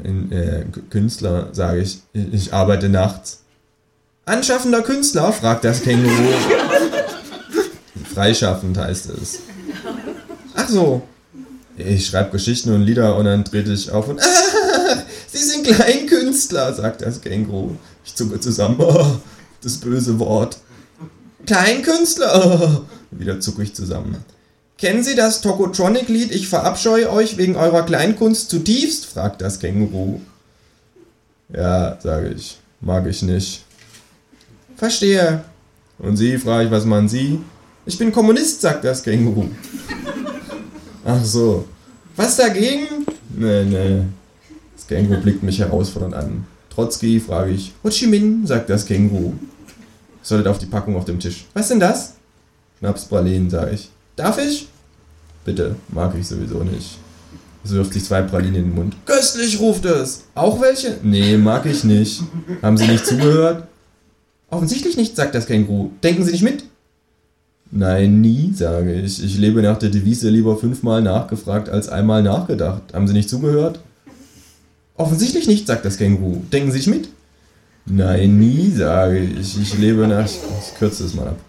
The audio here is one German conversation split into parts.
Künstler, sage ich. Ich arbeite nachts. Anschaffender Künstler, fragt das Känguru. Freischaffend heißt es. Ach so. Ich schreibe Geschichten und Lieder und dann trete ich auf und Sie sind Kleinkünstler, sagt das Känguru. Ich zucke zusammen. Das böse Wort. Kleinkünstler. Wieder zucke ich zusammen. Kennen Sie das Tokotronic-Lied Ich verabscheue euch wegen eurer Kleinkunst zutiefst? Fragt das Känguru. Ja, sage ich. Mag ich nicht. Verstehe. Und Sie, frage ich, was machen Sie? Ich bin Kommunist, sagt das Känguru. Ach so. Was dagegen? Nee. Das Känguru blickt mich herausfordernd an. Trotzki, frage ich. Ho Chi Minh, sagt das Känguru. Ich sollte auf die Packung auf dem Tisch. Was denn das? Schnapspralinen, sage ich. Darf ich? Bitte, mag ich sowieso nicht. Es wirft sich 2 Pralinen in den Mund. Köstlich, ruft es. Auch welche? Nee, mag ich nicht. Haben Sie nicht zugehört? Offensichtlich nicht, sagt das Känguru. Denken Sie nicht mit? Nein, nie, sage ich. Ich lebe nach der Devise lieber 5-mal nachgefragt als einmal nachgedacht. Haben Sie nicht zugehört? Offensichtlich nicht, sagt das Känguru. Denken Sie nicht mit? Nein, nie, sage ich. Ich lebe nach... Ich kürze es mal ab.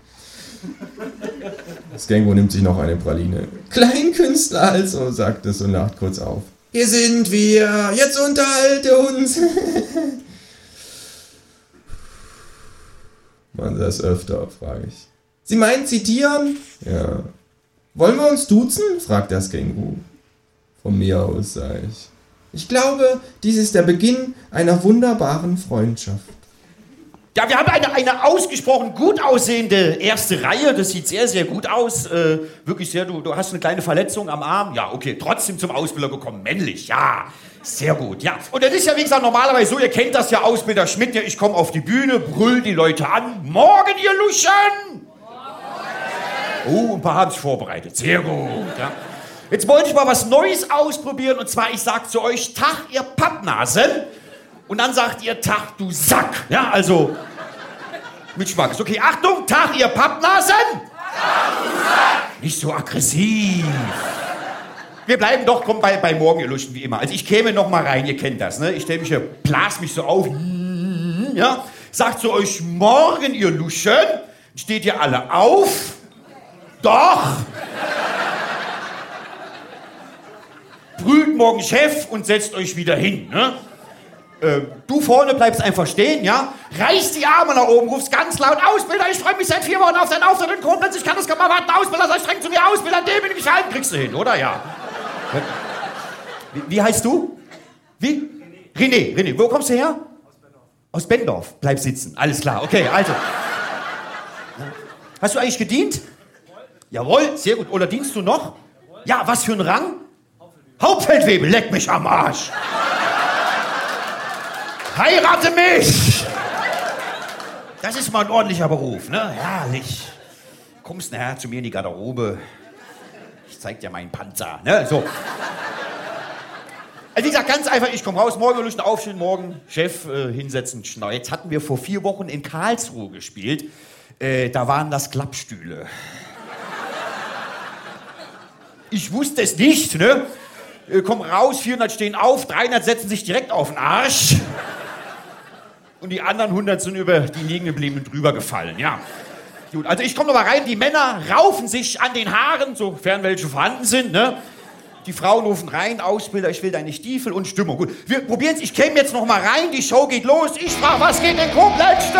Das Känguru nimmt sich noch eine Praline. Kleinkünstler also, sagt es und lacht kurz auf. Hier sind wir, jetzt unterhalte uns. Man das öfter, frage ich. Sie meinen zitieren? Ja. Wollen wir uns duzen? Fragt das Känguru. Von mir aus, sage ich. Ich glaube, dies ist der Beginn einer wunderbaren Freundschaft. Ja, wir haben eine ausgesprochen gut aussehende erste Reihe. Das sieht sehr, sehr gut aus. Wirklich sehr, du hast eine kleine Verletzung am Arm. Ja, okay, trotzdem zum Ausbilder gekommen. Männlich, ja. Sehr gut, ja. Und das ist ja, wie gesagt, normalerweise so, ihr kennt das ja, Ausbilder Schmidt, ja, ich komme auf die Bühne, brüll die Leute an. Morgen, ihr Luschen! Oh, ein paar haben sich vorbereitet. Sehr gut, ja. Jetzt wollte ich mal was Neues ausprobieren. Und zwar, ich sag zu euch, Tag, ihr Pappnasen. Und dann sagt ihr, Tag, du Sack. Ja, also, mit Schmackes. Okay, Achtung, Tag, ihr Pappnasen. Tag, du Sack. Nicht so aggressiv. Wir bleiben doch, komm, bei Morgen, ihr Luschen, wie immer. Also ich käme noch mal rein, ihr kennt das, ne? Ich stelle mich hier, blas mich so auf, ja? Sagt zu euch, morgen, ihr Luschen. Steht ihr alle auf? Doch. Brüllt morgen Chef und setzt euch wieder hin, ne? Du vorne bleibst einfach stehen, ja? Reißt die Arme nach oben, rufst ganz laut, Ausbilder, ich freue mich seit 4 Wochen auf deinen Auftritt in Koblenz, ich kann das gar mal warten, Ausbilder, sei streng zu mir, Ausbilder, an dem bin ich halten, kriegst du hin, oder? Ja. Wie heißt du? Wie? René, wo kommst du her? Aus Bendorf. Bleib sitzen, alles klar, okay, also. Hast du eigentlich gedient? Jawohl, sehr gut. Oder dienst du noch? Ja, was für ein Rang? Hauptfeldwebel, leck mich am Arsch. Heirate mich! Das ist mal ein ordentlicher Beruf, ne? Herrlich. Kommst nachher zu mir in die Garderobe. Ich zeig dir meinen Panzer, ne? So. Also wie gesagt, ganz einfach, ich komme raus, morgen Luschen aufstehen, morgen Chef hinsetzen, schnau. Jetzt hatten wir vor 4 Wochen in Karlsruhe gespielt. Da waren das Klappstühle. Ich wusste es nicht, ne? Komm raus, 400 stehen auf, 300 setzen sich direkt auf den Arsch. Und die anderen 100 sind über die liegen geblieben und drüber gefallen, ja. Gut, also ich komme noch mal rein, die Männer raufen sich an den Haaren, sofern welche vorhanden sind, ne? Die Frauen rufen rein, Ausbilder, ich will deine Stiefel und Stimmung. Gut, wir probieren's, ich käme jetzt noch mal rein, die Show geht los. Ich frage, was geht in Koblenz?